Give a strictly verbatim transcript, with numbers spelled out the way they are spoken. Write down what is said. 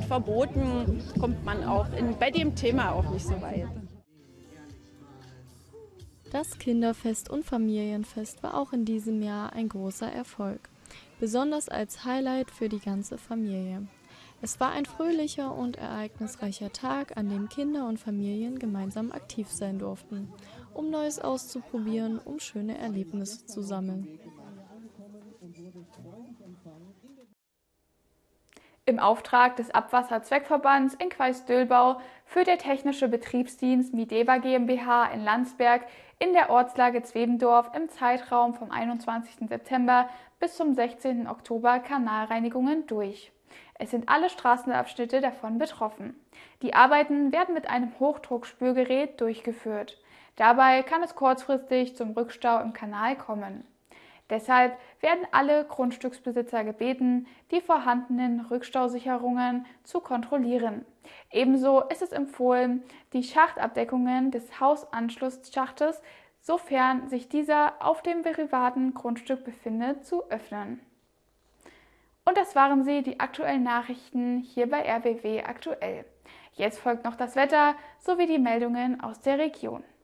verboten, kommt man auch in, bei dem Thema auch nicht so weit. Das Kinderfest und Familienfest war auch in diesem Jahr ein großer Erfolg, besonders als Highlight für die ganze Familie. Es war ein fröhlicher und ereignisreicher Tag, an dem Kinder und Familien gemeinsam aktiv sein durften, um Neues auszuprobieren, um schöne Erlebnisse zu sammeln. Im Auftrag des Abwasserzweckverbands in Queis-Dölbau führt der Technische Betriebsdienst Mideva GmbH in Landsberg in der Ortslage Zwebendorf im Zeitraum vom einundzwanzigsten September bis zum sechzehnten Oktober Kanalreinigungen durch. Es sind alle Straßenabschnitte davon betroffen. Die Arbeiten werden mit einem Hochdruckspülgerät durchgeführt. Dabei kann es kurzfristig zum Rückstau im Kanal kommen. Deshalb werden alle Grundstücksbesitzer gebeten, die vorhandenen Rückstausicherungen zu kontrollieren. Ebenso ist es empfohlen, die Schachtabdeckungen des Hausanschlussschachtes, sofern sich dieser auf dem privaten Grundstück befindet, zu öffnen. Und das waren sie, die aktuellen Nachrichten hier bei R B W aktuell. Jetzt folgt noch das Wetter sowie die Meldungen aus der Region.